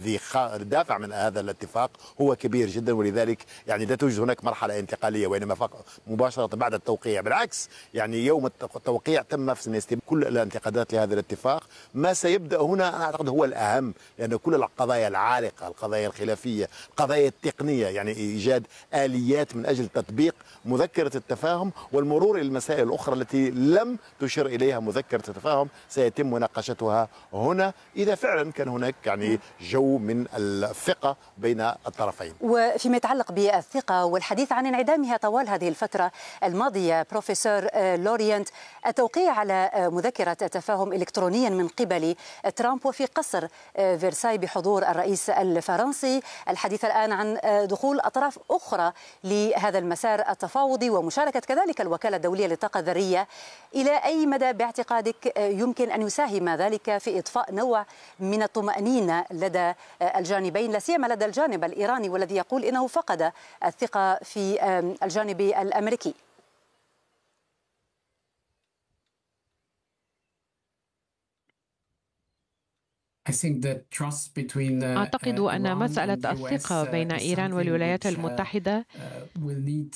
الذي دافع من هذا الاتفاق هو كبير جدا، ولذلك يعني لا توجد هناك مرحلة انتقالية وإنما مباشرة بعد التوقيع. بالعكس يعني يوم التوقيع تم في كل الانتقادات لهذا الاتفاق. ما سيبدأ هنا أنا أعتقد هو الأهم، لأن كل القضايا العالقة، القضايا الخلافية، القضايا التقنية، يعني إيجاد آليات من أجل تطبيق مذكرة التفاهم والمرور إلى المسائل الأخرى التي لم تشر إليها مذكرة التفاهم سيتم مناقشتها هنا إذا فعلا كان هناك يعني جو من الثقة بين الطرفين. وفيما يتعلق بالثقة والحديث عن انعدامها طوال هذه الفترة الماضية بروفيسور لورينت، التوقيع على مذكرة تفاهم إلكترونيا من قبل ترامب وفي قصر فرساي بحضور الرئيس الفرنسي، الحديث الآن عن دخول أطراف أخرى لهذا المسار التفاوضي ومشاركة كذلك الوكالة الدولية للطاقة الذرية. إلى أي مدى باعتقادك يمكن أن يساهم ذلك في إضفاء نوع من الطمأنينة لدى الجانبين، لا سيما لدى الجانب الإيراني والذي يقول إنه فقد الثقة في الجانب الأمريكي؟ أعتقد أن مسألة الثقة بين إيران والولايات المتحدة